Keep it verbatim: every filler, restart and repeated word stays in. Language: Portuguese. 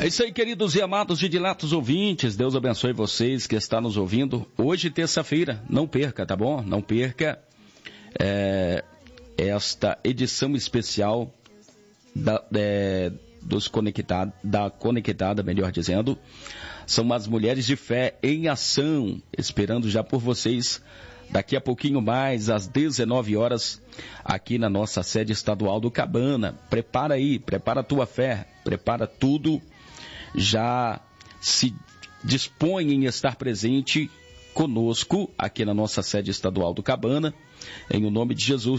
É isso aí, queridos e amados e diletos ouvintes. Deus abençoe vocês que estão nos ouvindo. Hoje, terça-feira, não perca, tá bom? Não perca é, esta edição especial da, é, dos conectado, da Conectada, melhor dizendo. São as mulheres de fé em ação, esperando já por vocês. Daqui a pouquinho mais, às dezenove horas, aqui na nossa sede estadual do Cabana. Prepara aí, prepara a tua fé, prepara tudo. Já se dispõe em estar presente conosco aqui na nossa sede estadual do Cabana, em o nome de Jesus.